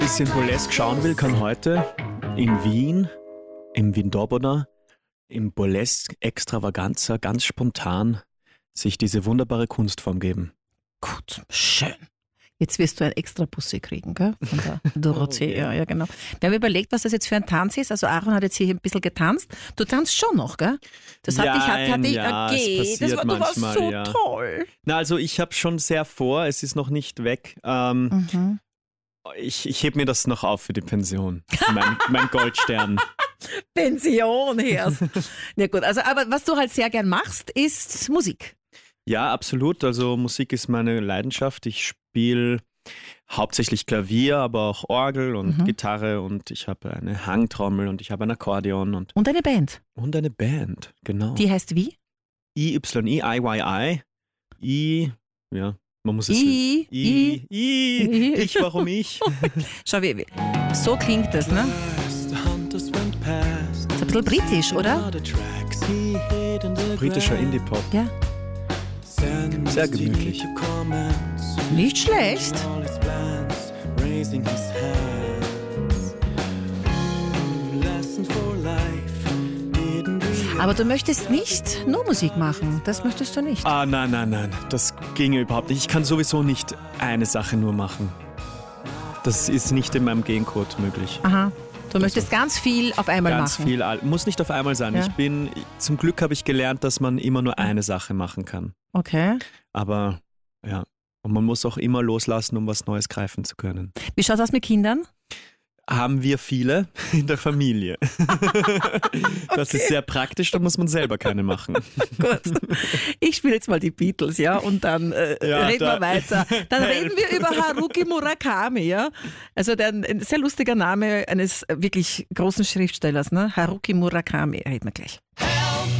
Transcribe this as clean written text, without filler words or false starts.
bisschen burlesque schauen will, kann heute in Wien, im Wien-Dobona, im Burlesque Extravaganza ganz spontan sich diese wunderbare Kunstform geben. Gut, schön. Jetzt wirst du ein extra Pussy kriegen, gell? Von der Dorothee. Ja, genau. Wir haben überlegt, was das jetzt für ein Tanz ist. Also Aaron hat jetzt hier ein bisschen getanzt. Du tanzt schon noch, gell? Das hatte ich es du warst manchmal, so toll. Na, also ich habe schon sehr vor, es ist noch nicht weg. Ich heb mir das noch auf für die Pension. Mein Goldstern. Pension erst. Ja gut, also aber was du halt sehr gern machst, ist Musik. Ja, absolut. Also Musik ist meine Leidenschaft. Ich spiele hauptsächlich Klavier, aber auch Orgel und Gitarre und ich habe eine Hangtrommel und ich habe ein Akkordeon und eine Band. Und eine Band, genau. Die heißt wie? IYI. Ja, man muss es warum ich? Schau, so klingt das, ne? Ist ein bisschen britisch, oder? Britischer Indie-Pop. Ja. Sehr gemütlich. Nicht schlecht. Aber du möchtest nicht nur Musik machen. Das möchtest du nicht. Nein. Das ginge überhaupt nicht. Ich kann sowieso nicht eine Sache nur machen. Das ist nicht in meinem Gencode möglich. Aha. Du möchtest ganz viel auf einmal ganz machen. Ganz viel, muss nicht auf einmal sein. Ja. Zum Glück habe ich gelernt, dass man immer nur eine Sache machen kann. Okay. Aber ja, und man muss auch immer loslassen, um was Neues greifen zu können. Wie schaut es aus mit Kindern? Haben wir viele in der Familie. Das ist sehr praktisch, da muss man selber keine machen. Gut. Ich spiele jetzt mal die Beatles, ja, und dann reden wir weiter. Dann reden wir über Haruki Murakami, ja. Also ein sehr lustiger Name eines wirklich großen Schriftstellers, ne? Haruki Murakami, reden wir gleich.